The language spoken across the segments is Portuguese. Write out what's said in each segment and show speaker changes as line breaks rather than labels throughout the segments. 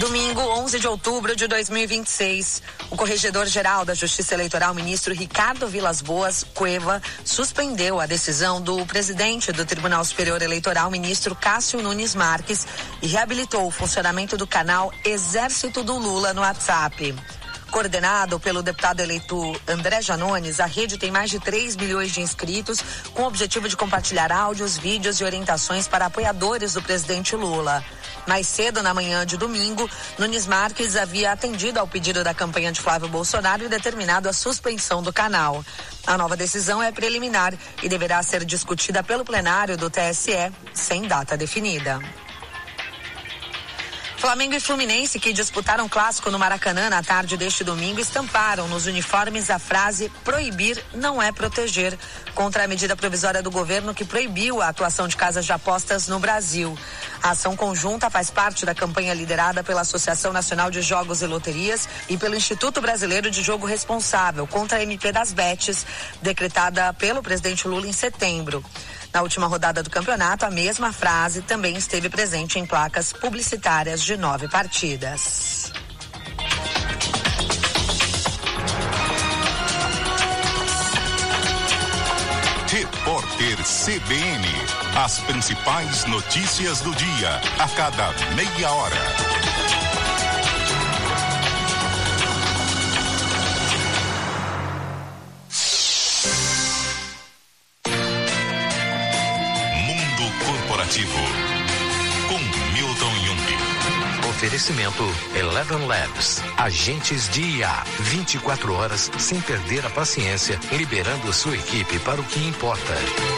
Domingo, 11 de outubro de 2026, o Corregedor-Geral da Justiça Eleitoral, ministro Ricardo Vilas Boas Cueva, suspendeu a decisão do presidente do Tribunal Superior Eleitoral, ministro Cássio Nunes Marques, e reabilitou o funcionamento do canal Exército do Lula no WhatsApp. Coordenado pelo deputado eleito André Janones, a rede tem mais de 3 milhões de inscritos, com o objetivo de compartilhar áudios, vídeos e orientações para apoiadores do presidente Lula. Mais cedo, na manhã de domingo, Nunes Marques havia atendido ao pedido da campanha de Flávio Bolsonaro e determinado a suspensão do canal. A nova decisão é preliminar e deverá ser discutida pelo plenário do TSE, sem data definida. Flamengo e Fluminense, que disputaram clássico no Maracanã na tarde deste domingo, estamparam nos uniformes a frase "proibir não é proteger", contra a medida provisória do governo que proibiu a atuação de casas de apostas no Brasil. A ação conjunta faz parte da campanha liderada pela Associação Nacional de Jogos e Loterias e pelo Instituto Brasileiro de Jogo Responsável contra a MP das Bets, decretada pelo presidente Lula em setembro. Na última rodada do campeonato, a mesma frase também esteve presente em placas publicitárias de 9 partidas.
Repórter CBN. As principais notícias do dia, a cada meia hora. Com Milton Jung.
Oferecimento Eleven Labs. Agentes de IA. 24 horas sem perder a paciência, liberando sua equipe para o que importa.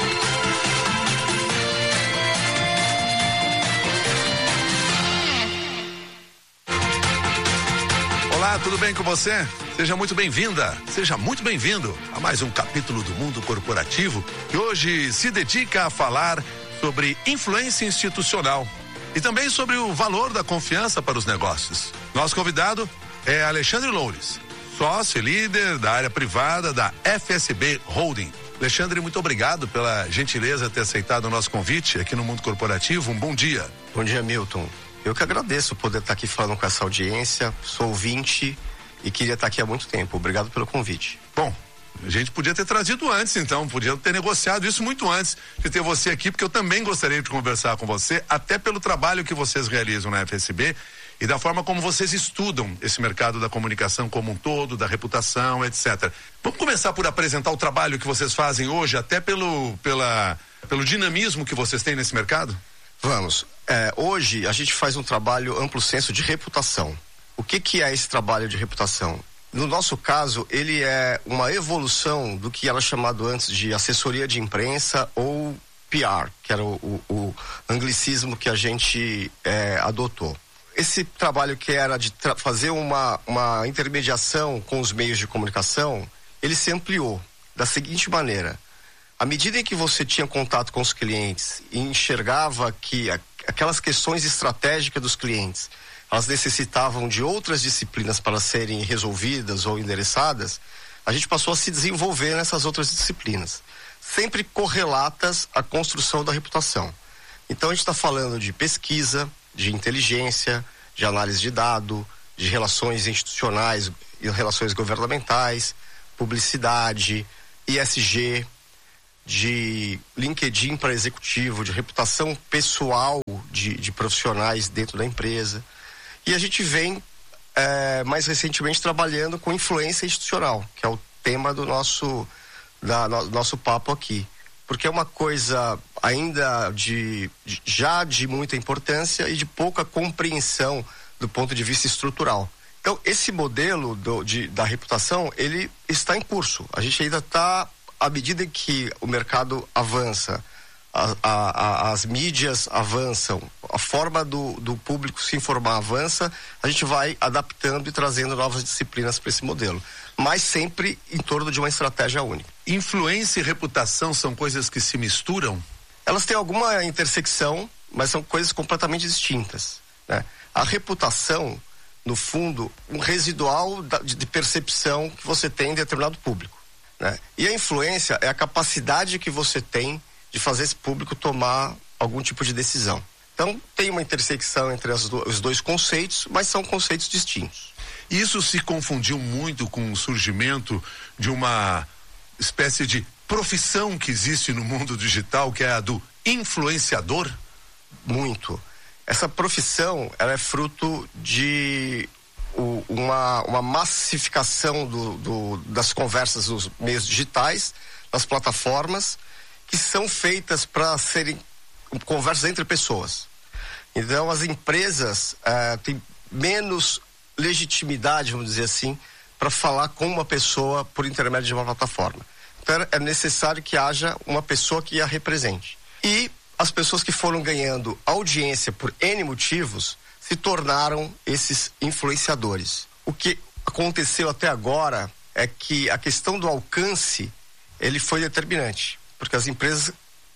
Olá, tudo bem com você? Seja muito bem-vinda, seja muito bem-vindo a mais um capítulo do Mundo Corporativo, que hoje se dedica a falar sobre influência institucional e também sobre o valor da confiança para os negócios. Nosso convidado é Alexandre Loures, sócio e líder da área privada da FSB Holding. Alexandre, muito obrigado pela gentileza de ter aceitado o nosso convite aqui no Mundo Corporativo. Um bom dia.
Bom dia, Milton. Eu que agradeço poder estar aqui falando com essa audiência. Sou ouvinte e queria estar aqui há muito tempo. Obrigado pelo convite.
Bom, a gente podia ter trazido antes, então, podia ter negociado isso muito antes de ter você aqui, porque eu também gostaria de conversar com você, até pelo trabalho que vocês realizam na FSB e da forma como vocês estudam esse mercado da comunicação como um todo, da reputação, etc. Vamos começar por apresentar o trabalho que vocês fazem hoje, até pelo dinamismo que vocês têm nesse mercado?
Vamos. Hoje a gente faz um trabalho amplo senso de reputação. O que é esse trabalho de reputação? No nosso caso, ele é uma evolução do que era chamado antes de assessoria de imprensa ou PR, que era o anglicismo que a gente adotou. Esse trabalho que era de fazer uma intermediação com os meios de comunicação, ele se ampliou da seguinte maneira: à medida em que você tinha contato com os clientes e enxergava que aquelas questões estratégicas dos clientes, elas necessitavam de outras disciplinas para serem resolvidas ou endereçadas, a gente passou a se desenvolver nessas outras disciplinas, sempre correlatas à construção da reputação. Então a gente está falando de pesquisa, de inteligência, de análise de dado, de relações institucionais e relações governamentais, publicidade, ESG, de LinkedIn para executivo, de reputação pessoal de profissionais dentro da empresa. E a gente vem mais recentemente trabalhando com influência institucional, que é o tema do nosso papo aqui. Porque é uma coisa ainda já de muita importância e de pouca compreensão do ponto de vista estrutural. Então, esse modelo da reputação, ele está em curso. A gente ainda está, à medida que o mercado avança, as mídias avançam, a forma do público se informar avança, a gente vai adaptando e trazendo novas disciplinas para esse modelo, mas sempre em torno de uma estratégia única.
Influência e reputação são coisas que se misturam?
Elas têm alguma intersecção, mas são coisas completamente distintas, né? A reputação, no fundo, um residual de percepção que você tem em determinado público, né? E a influência é a capacidade que você tem de fazer esse público tomar algum tipo de decisão. Então, tem uma intersecção entre os dois conceitos, mas são conceitos distintos.
Isso se confundiu muito com o surgimento de uma espécie de profissão que existe no mundo digital, que é a do influenciador?
Muito. Essa profissão, ela é fruto de uma massificação das conversas nos meios digitais, das plataformas, que são feitas para serem conversas entre pessoas. Então, as empresas têm menos legitimidade, vamos dizer assim, para falar com uma pessoa por intermédio de uma plataforma. Então, é necessário que haja uma pessoa que a represente. E as pessoas que foram ganhando audiência por N motivos se tornaram esses influenciadores. O que aconteceu até agora é que a questão do alcance, ele foi determinante, porque as empresas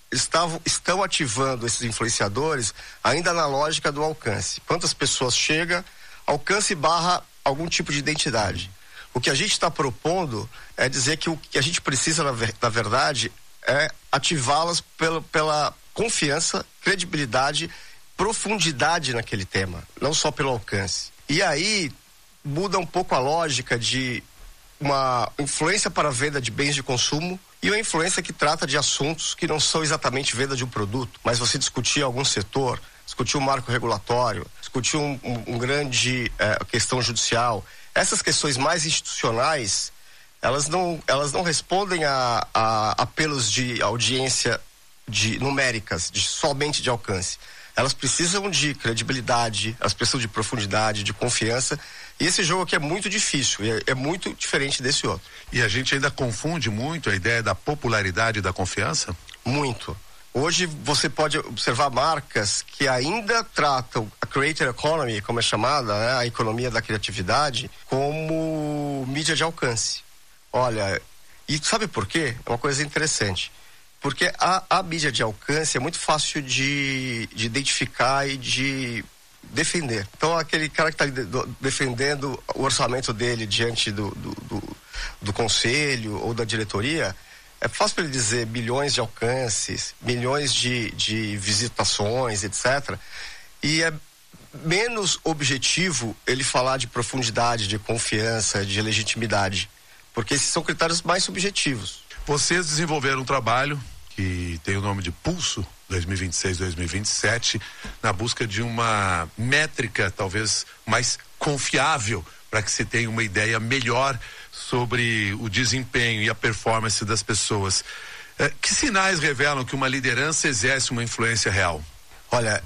estão ativando esses influenciadores ainda na lógica do alcance. Quantas pessoas chega, alcance barra algum tipo de identidade. O que a gente está propondo é dizer que o que a gente precisa, na verdade, é ativá-las pela confiança, credibilidade, profundidade naquele tema, não só pelo alcance. E aí muda um pouco a lógica de uma influência para a venda de bens de consumo e uma influência que trata de assuntos que não são exatamente venda de um produto, mas você discutir algum setor, discutir um marco regulatório, discutir um grande questão judicial. Essas questões mais institucionais, elas não respondem a apelos de audiência numéricas, somente de alcance. Elas precisam de credibilidade, elas precisam de profundidade, de confiança. E esse jogo aqui é muito difícil, é muito diferente desse outro.
E a gente ainda confunde muito a ideia da popularidade e da confiança?
Muito. Hoje você pode observar marcas que ainda tratam a creator economy, como é chamada, né, a economia da criatividade, como mídia de alcance. Olha, e sabe por quê? É uma coisa interessante. Porque a mídia de alcance é muito fácil de identificar e de defender. Então, aquele cara que está defendendo o orçamento dele diante do conselho ou da diretoria, é fácil para ele dizer milhões de alcances, milhões de visitações, etc. E é menos objetivo ele falar de profundidade, de confiança, de legitimidade, porque esses são critérios mais subjetivos.
Vocês desenvolveram um trabalho que tem o nome de Pulso 2026-2027, na busca de uma métrica talvez mais confiável para que se tenha uma ideia melhor sobre o desempenho e a performance das pessoas. Que sinais revelam que uma liderança exerce uma influência real?
Olha,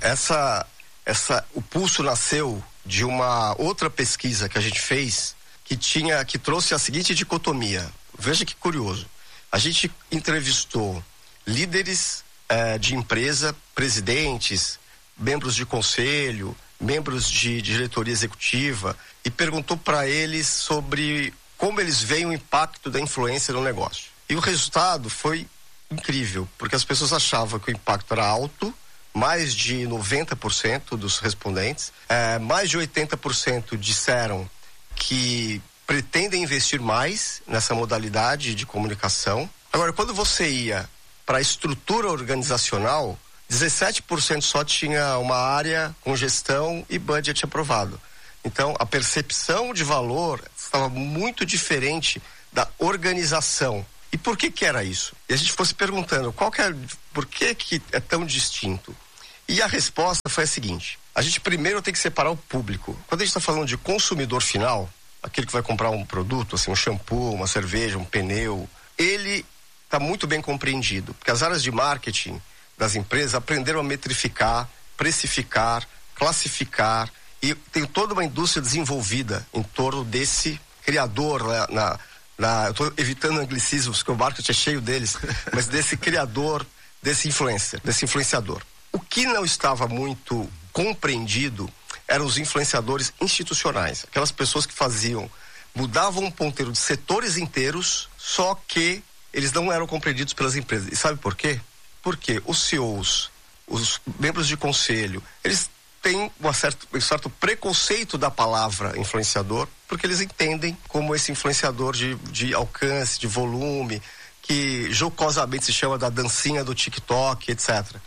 o Pulso nasceu de uma outra pesquisa que a gente fez que trouxe a seguinte dicotomia. Veja que curioso. A gente entrevistou líderes de empresa, presidentes, membros de conselho, membros de diretoria executiva e perguntou para eles sobre como eles veem o impacto da influência no negócio. E o resultado foi incrível, porque as pessoas achavam que o impacto era alto, mais de 90% dos respondentes, mais de 80% disseram que pretendem investir mais nessa modalidade de comunicação. Agora, quando você ia para a estrutura organizacional, 17% só tinha uma área com gestão e budget aprovado. Então, a percepção de valor estava muito diferente da organização. E por que era isso? E a gente ficou se perguntando, por que é tão distinto? E a resposta foi a seguinte: a gente primeiro tem que separar o público. Quando a gente está falando de consumidor final, aquele que vai comprar um produto, assim, um shampoo, uma cerveja, um pneu, ele está muito bem compreendido, porque as áreas de marketing das empresas aprenderam a metrificar, precificar, classificar, e tem toda uma indústria desenvolvida em torno desse criador, eu estou evitando anglicismos, porque o marketing é cheio deles, mas desse criador, desse influenciador. O que não estava muito compreendido eram os influenciadores institucionais, aquelas pessoas que mudavam um ponteiro de setores inteiros, só que eles não eram compreendidos pelas empresas. E sabe por quê? Porque os CEOs, os membros de conselho, eles têm um certo preconceito da palavra influenciador, porque eles entendem como esse influenciador de alcance, de volume, que jocosamente se chama da dancinha do TikTok, etc.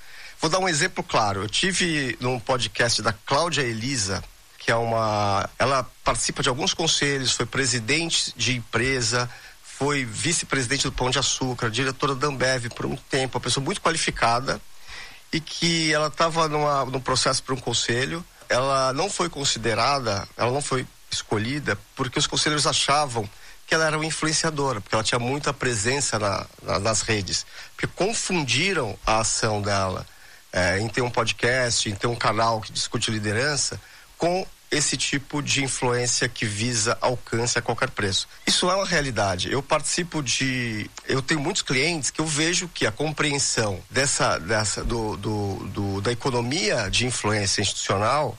Vou dar um exemplo claro. Eu tive num podcast da Cláudia Elisa, que é ela participa de alguns conselhos, foi presidente de empresa, foi vice-presidente do Pão de Açúcar, diretora da Ambev por um tempo, uma pessoa muito qualificada, e que ela estava num processo para um conselho. Ela não foi considerada, ela não foi escolhida porque os conselheiros achavam que ela era uma influenciadora, porque ela tinha muita presença nas redes, porque confundiram a ação dela em ter um podcast, em ter um canal que discute liderança, com esse tipo de influência que visa alcance a qualquer preço. Isso é uma realidade. Eu tenho muitos clientes que eu vejo que a compreensão da economia de influência institucional,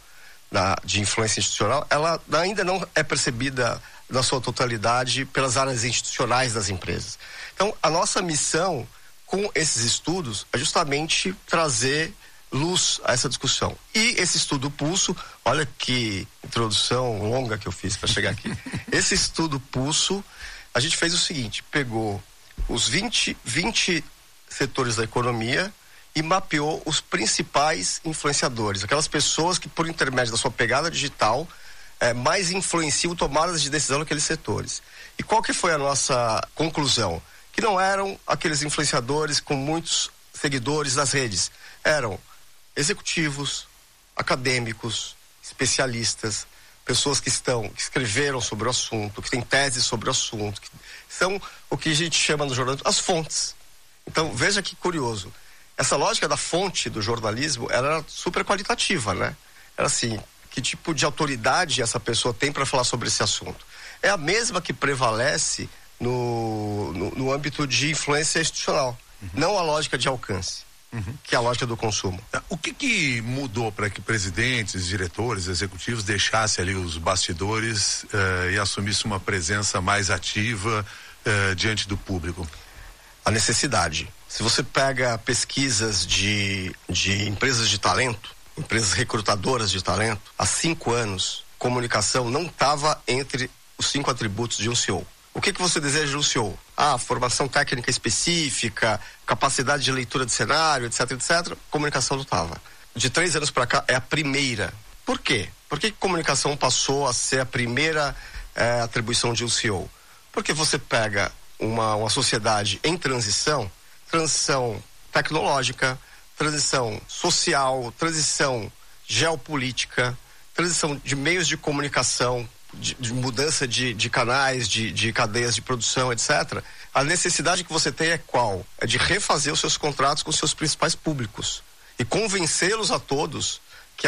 ela ainda não é percebida na sua totalidade pelas áreas institucionais das empresas. Então, a nossa missão com esses estudos é justamente trazer luz a essa discussão. E esse estudo Pulso, olha que introdução longa que eu fiz para chegar aqui. Esse estudo Pulso, a gente fez o seguinte, pegou os 20 setores da economia e mapeou os principais influenciadores, aquelas pessoas que, por intermédio da sua pegada digital, mais influenciam tomadas de decisão naqueles setores. E qual que foi a nossa conclusão? Que não eram aqueles influenciadores com muitos seguidores nas redes, eram executivos, acadêmicos, especialistas, pessoas que escreveram sobre o assunto, que têm teses sobre o assunto, que são o que a gente chama no jornalismo as fontes. Então, veja que curioso. Essa lógica da fonte do jornalismo, ela era super qualitativa, né? Era assim, que tipo de autoridade essa pessoa tem para falar sobre esse assunto? É a mesma que prevalece no âmbito de influência institucional, não a lógica de alcance. Que é a lógica do consumo.
O que mudou para que presidentes, diretores, executivos deixassem ali os bastidores e assumissem uma presença mais ativa diante do público?
A necessidade. Se você pega pesquisas de empresas de talento, empresas recrutadoras de talento, há 5 anos, comunicação não estava entre os 5 atributos de um CEO. O que você deseja de um CEO? Formação técnica específica, capacidade de leitura de cenário, etc, etc. Comunicação não estava. De 3 anos para cá é a primeira. Por quê? Por que comunicação passou a ser a primeira atribuição de um CEO? Porque você pega uma sociedade em transição tecnológica, transição social, transição geopolítica, transição de meios de comunicação, de mudança de canais, de cadeias de produção, etc. A necessidade que você tem é qual? É de refazer os seus contratos com os seus principais públicos e convencê-los a todos que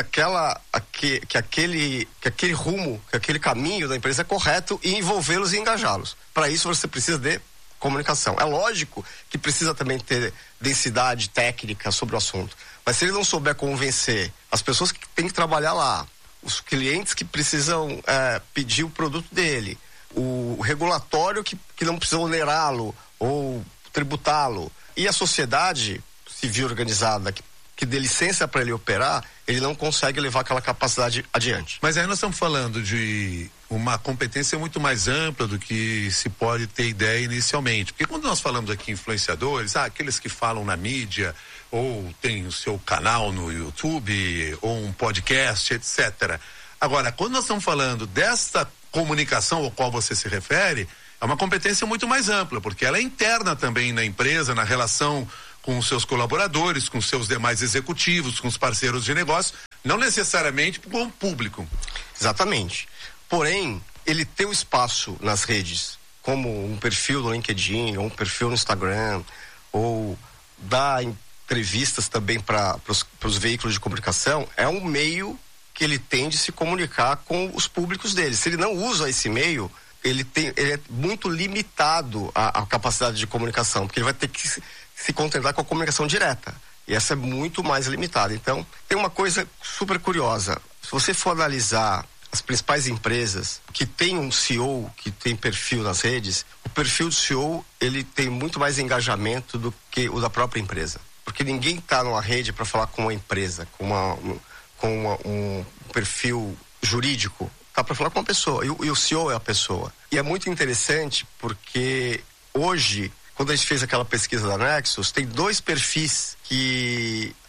aquele rumo, que aquele caminho da empresa é correto e envolvê-los e engajá-los. Para isso você precisa de comunicação. É lógico que precisa também ter densidade técnica sobre o assunto, mas se ele não souber convencer as pessoas que têm que trabalhar lá, os clientes que precisam pedir o produto dele, o regulatório que não precisa onerá-lo ou tributá-lo, e a sociedade civil organizada que dê licença para ele operar, ele não consegue levar aquela capacidade adiante.
Mas aí nós estamos falando de uma competência muito mais ampla do que se pode ter ideia inicialmente. Porque quando nós falamos aqui influenciadores, aqueles que falam na mídia, ou tem o seu canal no YouTube, ou um podcast, etc. Agora, quando nós estamos falando dessa comunicação ao qual você se refere, é uma competência muito mais ampla, porque ela é interna também na empresa, na relação com os seus colaboradores, com os seus demais executivos, com os parceiros de negócio, não necessariamente com o público.
Exatamente. Porém, ele tem um espaço nas redes, como um perfil no LinkedIn, ou um perfil no Instagram, ou dar entrevistas também para os veículos de comunicação, é um meio que ele tem de se comunicar com os públicos dele. Se ele não usa esse meio, ele é muito limitado a capacidade de comunicação, porque ele vai ter que se contentar com a comunicação direta. E essa é muito mais limitada. Então, tem uma coisa super curiosa. Se você for analisar as principais empresas que tem um CEO que tem perfil nas redes, o perfil do CEO, ele tem muito mais engajamento do que o da própria empresa. Porque ninguém está numa rede para falar com uma empresa, com um perfil jurídico. Está para falar com uma pessoa. E o CEO é a pessoa. E é muito interessante porque hoje, quando a gente fez aquela pesquisa da Nexus, tem 2 perfis que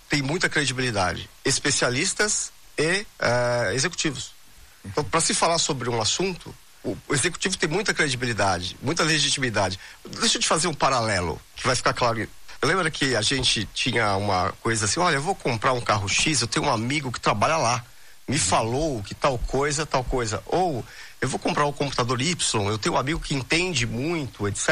tem muita credibilidade, especialistas e executivos. Então, para se falar sobre um assunto, o executivo tem muita credibilidade, muita legitimidade. Deixa eu te fazer um paralelo, que vai ficar claro. Lembra que a gente tinha uma coisa assim, olha, eu vou comprar um carro X, eu tenho um amigo que trabalha lá, me falou que tal coisa. Ou eu vou comprar um computador Y, eu tenho um amigo que entende muito, etc.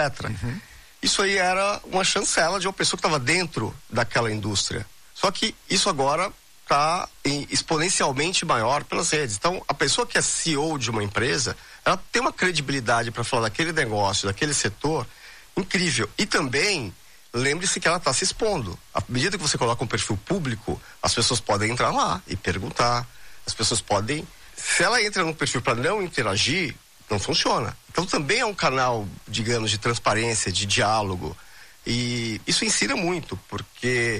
Isso aí era uma chancela de uma pessoa que estava dentro daquela indústria. Só que isso agora está exponencialmente maior pelas redes. Então, a pessoa que é CEO de uma empresa, ela tem uma credibilidade para falar daquele negócio, daquele setor, incrível. E também, lembre-se que ela está se expondo. À medida que você coloca um perfil público, as pessoas podem entrar lá e perguntar. As pessoas podem... Se ela entra num perfil para não interagir, não funciona. Então, também é um canal, digamos, de transparência, de diálogo. E isso ensina muito, porque...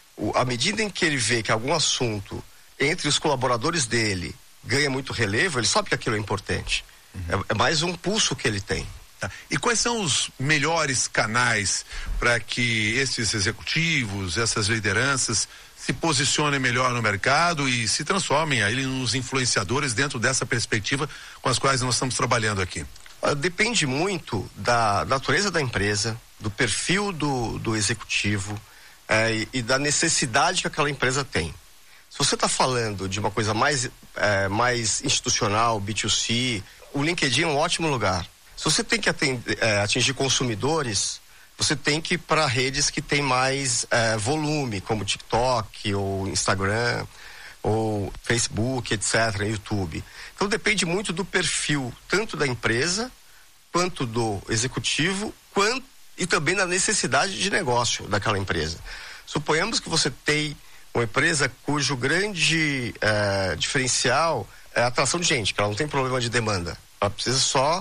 à medida em que ele vê que algum assunto entre os colaboradores dele ganha muito relevo, ele sabe que aquilo é importante. É mais um pulso que ele tem.
Tá. E quais são os melhores canais para que esses executivos, essas lideranças se posicionem melhor no mercado e se transformem aí nos influenciadores dentro dessa perspectiva com as quais nós estamos trabalhando aqui?
Depende muito da natureza da empresa, do perfil do executivo, e da necessidade que aquela empresa tem. Se você está falando de uma coisa mais institucional, B2C, o LinkedIn é um ótimo lugar. Se você tem que atingir consumidores, você tem que ir para redes que tem mais volume, como TikTok, ou Instagram, ou Facebook, etc., YouTube. Então depende muito do perfil, tanto da empresa, quanto do executivo, e também da necessidade de negócio daquela empresa. Suponhamos que você tem uma empresa cujo grande diferencial é a atração de gente, que ela não tem problema de demanda. Ela precisa só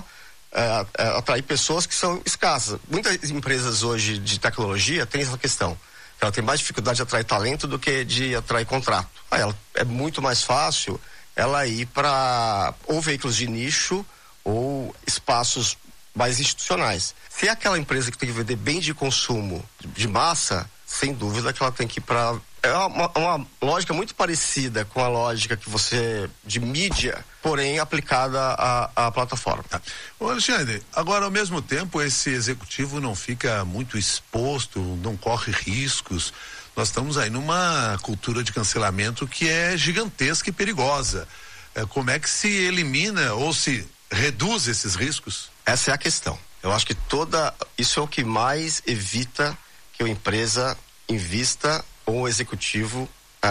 atrair pessoas que são escassas. Muitas empresas hoje de tecnologia têm essa questão. Ela tem mais dificuldade de atrair talento do que de atrair contrato. É muito mais fácil ela ir para ou veículos de nicho ou espaços mais institucionais. Se é aquela empresa que tem que vender bem de consumo de massa, sem dúvida que ela tem que ir para... É uma lógica muito parecida com a lógica que você... de mídia, porém aplicada à plataforma.
Ô Alexandre, agora ao mesmo tempo esse executivo não fica muito exposto, não corre riscos. Nós estamos aí numa cultura de cancelamento que é gigantesca e perigosa. Como é que se elimina ou se reduz esses riscos?
Essa é a questão. Eu acho que isso é o que mais evita que a empresa invista ou o executivo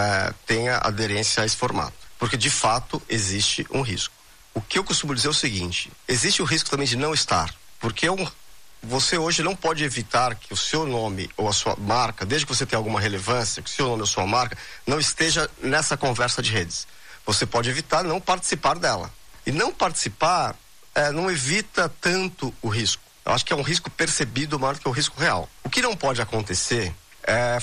tenha aderência a esse formato. Porque, de fato, existe um risco. O que eu costumo dizer é o seguinte: existe o risco também de não estar. Porque você hoje não pode evitar que o seu nome ou a sua marca, desde que você tenha alguma relevância, que o seu nome ou a sua marca não esteja nessa conversa de redes. Você pode evitar não participar dela. E não participar não evita tanto o risco. Eu acho que é um risco percebido maior do que o risco real. O que não pode acontecer é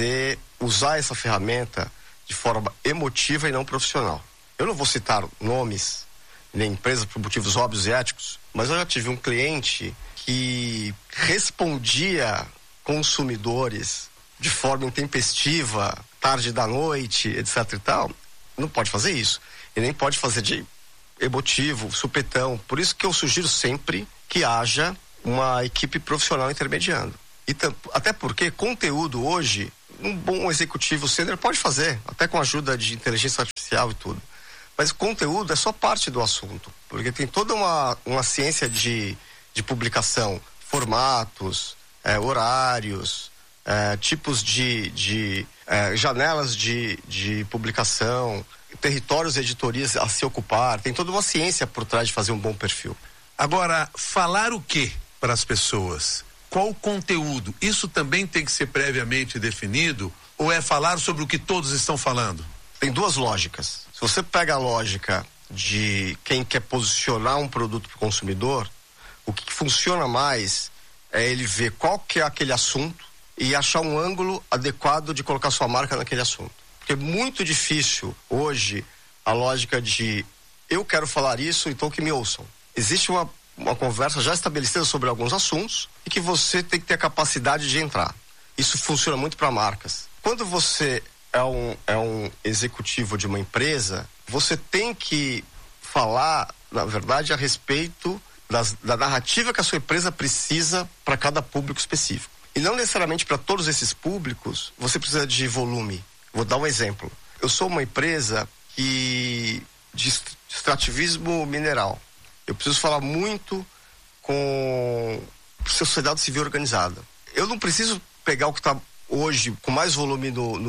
usar essa ferramenta de forma emotiva e não profissional. Eu não vou citar nomes, nem empresas por motivos óbvios e éticos, mas eu já tive um cliente que respondia consumidores de forma intempestiva, tarde da noite, etc e tal. Não pode fazer isso. E nem pode fazer de emotivo, supetão. Por isso que eu sugiro sempre que haja uma equipe profissional intermediando. Até porque conteúdo hoje, um bom executivo sênior pode fazer, até com a ajuda de inteligência artificial e tudo. Mas conteúdo é só parte do assunto, porque tem toda uma ciência de publicação, formatos, horários, tipos de janelas de publicação, territórios e editorias a se ocupar. Tem toda uma ciência por trás de fazer um bom perfil.
Agora, falar o quê para as pessoas? Qual o conteúdo? Isso também tem que ser previamente definido ou é falar sobre o que todos estão falando?
Tem duas lógicas. Se você pega a lógica de quem quer posicionar um produto para o consumidor, o que funciona mais é ele ver qual que é aquele assunto e achar um ângulo adequado de colocar sua marca naquele assunto. Porque é muito difícil hoje a lógica de eu quero falar isso, então que me ouçam. Existe uma conversa já estabelecida sobre alguns assuntos e que você tem que ter a capacidade de entrar. Isso funciona muito para marcas. Quando você é um executivo de uma empresa, você tem que falar, na verdade, a respeito da narrativa que a sua empresa precisa para cada público específico. E não necessariamente para todos esses públicos você precisa de volume. Vou dar um exemplo. Eu sou uma empresa de extrativismo mineral. Eu preciso falar muito com a sociedade civil organizada. Eu não preciso pegar o que está hoje com mais volume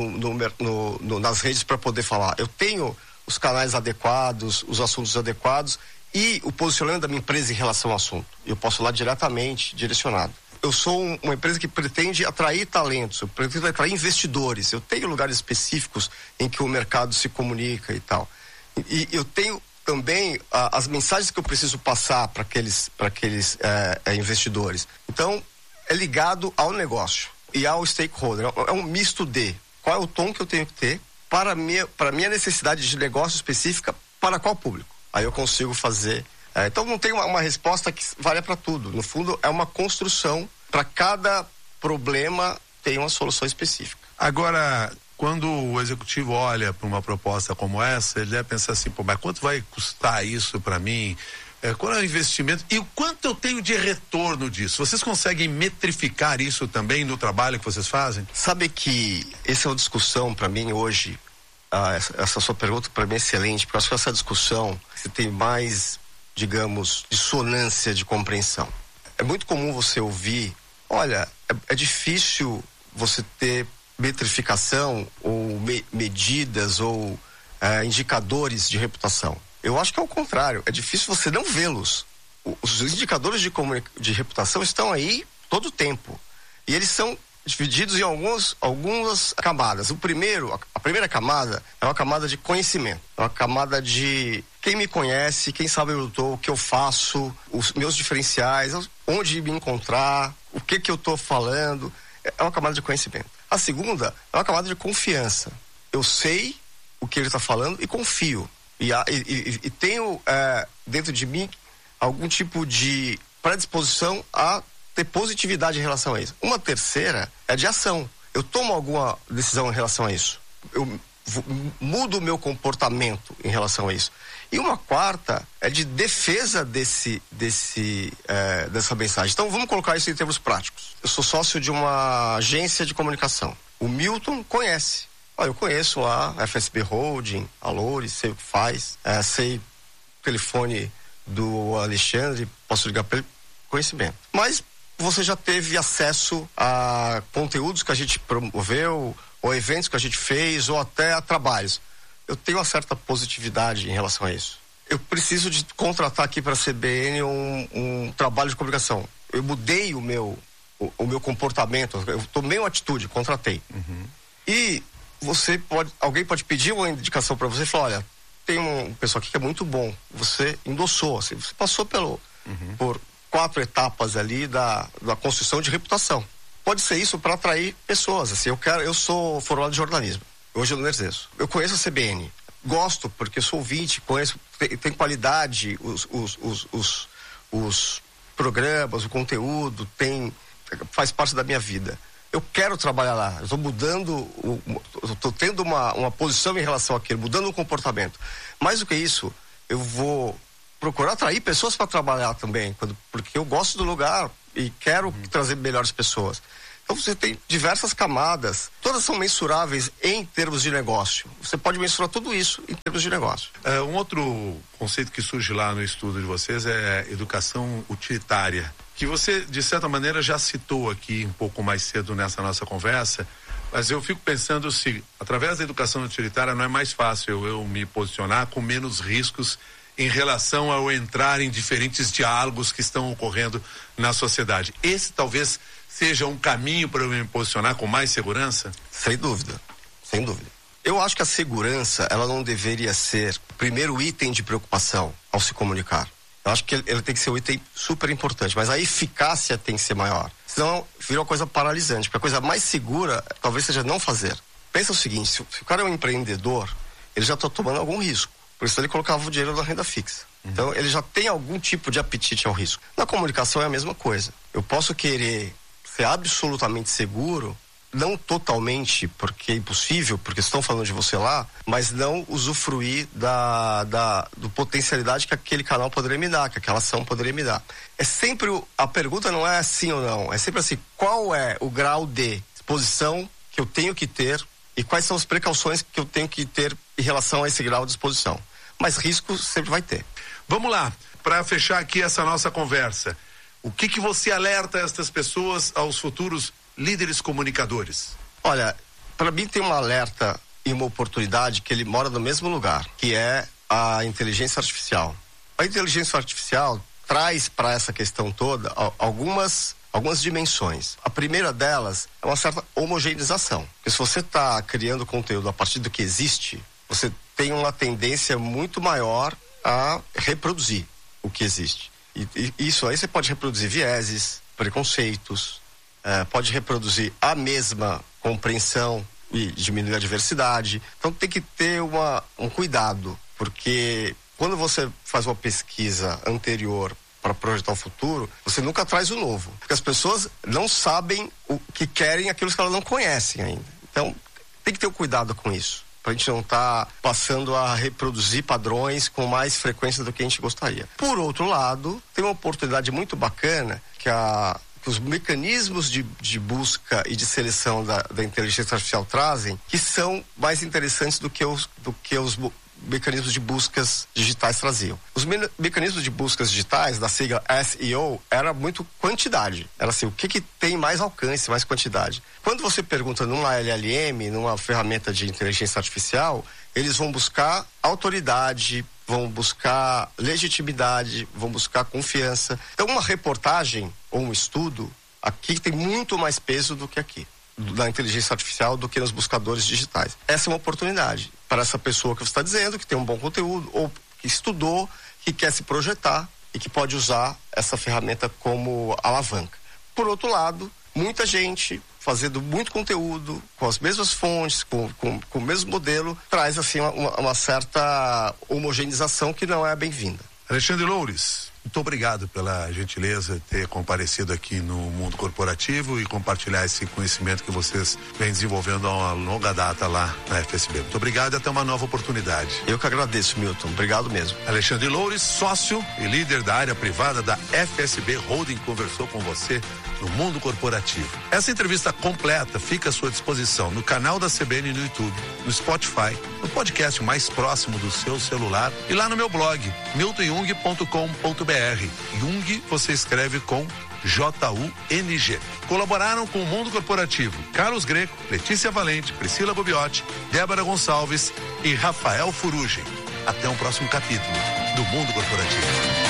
nas redes para poder falar. Eu tenho os canais adequados, os assuntos adequados e o posicionamento da minha empresa em relação ao assunto. Eu posso falar diretamente, direcionado. Eu sou uma empresa que pretende atrair talentos, eu pretendo atrair investidores. Eu tenho lugares específicos em que o mercado se comunica e tal. E eu tenho também as mensagens que eu preciso passar para aqueles investidores. Então, é ligado ao negócio e ao stakeholder. É um misto de qual é o tom que eu tenho que ter para minha necessidade de negócio específica, para qual público. Aí eu consigo fazer. Então não tem uma resposta que valha para tudo. No fundo, é uma construção. Para cada problema tem uma solução específica.
Agora, quando o executivo olha para uma proposta como essa, ele deve pensar assim, mas quanto vai custar isso para mim? Qual é o investimento? E o quanto eu tenho de retorno disso? Vocês conseguem metrificar isso também no trabalho que vocês fazem?
Sabe que essa é uma discussão para mim hoje, essa sua pergunta para mim é excelente, porque eu acho que essa discussão você tem mais, digamos, dissonância de compreensão. É muito comum você ouvir, olha, é difícil você ter metrificação ou medidas ou indicadores de reputação. Eu acho que é o contrário, é difícil você não vê-los. Os indicadores de reputação estão aí todo o tempo. E eles são divididos em algumas camadas. A primeira camada é uma camada de conhecimento. É uma camada de quem me conhece, quem sabe eu estou, o que eu faço, os meus diferenciais, onde me encontrar, o que eu estou falando. É uma camada de conhecimento. A segunda é uma camada de confiança. Eu sei o que ele está falando e confio. E tenho dentro de mim algum tipo de predisposição a ter positividade em relação a isso. Uma terceira é de ação. Eu tomo alguma decisão em relação a isso. Eu mudo o meu comportamento em relação a isso. E uma quarta é de defesa dessa mensagem. Então vamos colocar isso em termos práticos. Eu sou sócio de uma agência de comunicação. O Milton conhece. Eu conheço a FSB Holding, a Loures, sei o que faz, sei o telefone do Alexandre, posso ligar para ele, conhecimento. Mas você já teve acesso a conteúdos que a gente promoveu, ou eventos que a gente fez, ou até a trabalhos. Eu tenho uma certa positividade em relação a isso. Eu preciso de contratar aqui para a CBN um trabalho de comunicação. Eu mudei o meu comportamento, eu tomei uma atitude, contratei. Uhum. E alguém pode pedir uma indicação para você e falar, olha, tem um pessoal aqui que é muito bom, você endossou, assim, você passou por 4 etapas ali da construção de reputação. Pode ser isso para atrair pessoas, assim, eu sou formado em jornalismo, hoje eu não exerço. Eu conheço a CBN, gosto porque eu sou ouvinte, conheço, tem qualidade, os programas, o conteúdo, faz parte da minha vida. Eu quero trabalhar lá, eu estou mudando, estou tendo uma posição em relação àquilo, mudando o comportamento. Mais do que isso, eu vou procurar atrair pessoas para trabalhar também, porque eu gosto do lugar e quero trazer melhores pessoas. Então você tem diversas camadas, todas são mensuráveis em termos de negócio. Você pode mensurar tudo isso em termos de negócio.
Um outro conceito que surge lá no estudo de vocês é educação utilitária, que você, de certa maneira, já citou aqui um pouco mais cedo nessa nossa conversa, mas eu fico pensando se, através da educação utilitária, não é mais fácil eu me posicionar com menos riscos em relação ao entrar em diferentes diálogos que estão ocorrendo na sociedade. Esse talvez seja um caminho para eu me posicionar com mais segurança?
Sem dúvida, sem dúvida. Eu acho que a segurança, ela não deveria ser o primeiro item de preocupação ao se comunicar. Eu acho que ele tem que ser um item super importante, mas a eficácia tem que ser maior. Senão vira uma coisa paralisante, porque a coisa mais segura talvez seja não fazer. Pensa o seguinte, se o cara é um empreendedor, ele já está tomando algum risco. Por isso ele colocava o dinheiro na renda fixa. Então ele já tem algum tipo de apetite ao risco. Na comunicação é a mesma coisa. Eu posso querer ser absolutamente seguro não totalmente, porque é impossível, porque estão falando de você lá, mas não usufruir do potencialidade que aquele canal poderia me dar, que aquela ação poderia me dar. É sempre, a pergunta não é sim ou não, é sempre assim, qual é o grau de exposição que eu tenho que ter e quais são as precauções que eu tenho que ter em relação a esse grau de exposição. Mas risco sempre vai ter.
Vamos lá, para fechar aqui essa nossa conversa, o que você alerta estas pessoas, aos futuros líderes comunicadores? Olha,
para mim tem um alerta e uma oportunidade que ele mora no mesmo lugar, que é a inteligência artificial. A inteligência artificial traz para essa questão toda algumas dimensões. A primeira delas é uma certa homogeneização. Porque se você está criando conteúdo a partir do que existe, você tem uma tendência muito maior a reproduzir o que existe. E isso aí você pode reproduzir vieses, preconceitos, pode reproduzir a mesma compreensão e diminuir a diversidade. Então tem que ter um cuidado, porque quando você faz uma pesquisa anterior para projetar o futuro, você nunca traz o novo, porque as pessoas não sabem o que querem, aquilo que elas não conhecem ainda. Então tem que ter um cuidado com isso, para a gente não estar passando a reproduzir padrões com mais frequência do que a gente gostaria. Por outro lado, tem uma oportunidade muito bacana que os mecanismos de busca e de seleção da inteligência artificial trazem, que são mais interessantes do que os mecanismos de buscas digitais traziam. Os mecanismos de buscas digitais, da sigla SEO, era muito quantidade. Era assim, o que tem mais alcance, mais quantidade. Quando você pergunta numa LLM, numa ferramenta de inteligência artificial, eles vão buscar autoridade, vão buscar legitimidade, vão buscar confiança. Então, uma reportagem ou um estudo aqui tem muito mais peso do que aqui, da inteligência artificial, do que nos buscadores digitais. Essa é uma oportunidade para essa pessoa que você está dizendo, que tem um bom conteúdo, ou que estudou, que quer se projetar e que pode usar essa ferramenta como alavanca. Por outro lado, muita gente fazendo muito conteúdo, com as mesmas fontes, com o mesmo modelo, traz assim uma certa homogeneização que não é bem-vinda.
Alexandre Loures, muito obrigado pela gentileza de ter comparecido aqui no Mundo Corporativo e compartilhar esse conhecimento que vocês vêm desenvolvendo há uma longa data lá na FSB. Muito obrigado e até uma nova oportunidade.
Eu que agradeço, Milton. Obrigado mesmo.
Alexandre Loures, sócio e líder da área privada da FSB Holding, conversou com você no Mundo Corporativo. Essa entrevista completa fica à sua disposição no canal da CBN no YouTube, no Spotify, no podcast mais próximo do seu celular e lá no meu blog, miltonjung.com.br. Jung você escreve com J-U-N-G. Colaboraram com o Mundo Corporativo Carlos Greco, Letícia Valente, Priscila Bobiotti, Débora Gonçalves e Rafael Furugem. Até um próximo capítulo do Mundo Corporativo.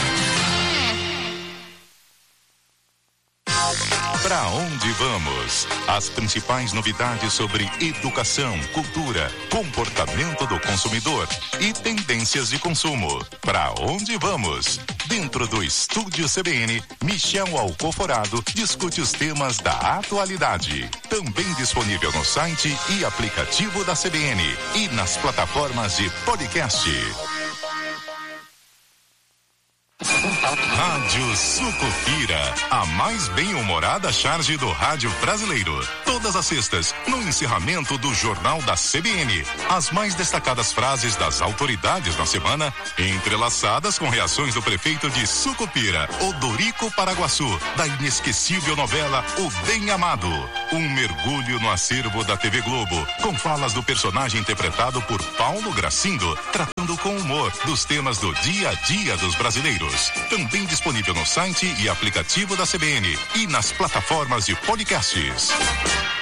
Para onde vamos? As principais novidades sobre educação, cultura, comportamento do consumidor e tendências de consumo. Para onde vamos? Dentro do Estúdio CBN, Michel Alcoforado discute os temas da atualidade. Também disponível no site e aplicativo da CBN e nas plataformas de podcast. Rádio Sucupira, a mais bem-humorada charge do rádio brasileiro. Todas as sextas, no encerramento do Jornal da CBN. As mais destacadas frases das autoridades na semana, entrelaçadas com reações do prefeito de Sucupira, Odorico Paraguaçu, da inesquecível novela O Bem Amado. Um mergulho no acervo da TV Globo, com falas do personagem interpretado por Paulo Gracindo, tratando com humor dos temas do dia a dia dos brasileiros. Também disponível no site e aplicativo da CBN e nas plataformas de podcasts.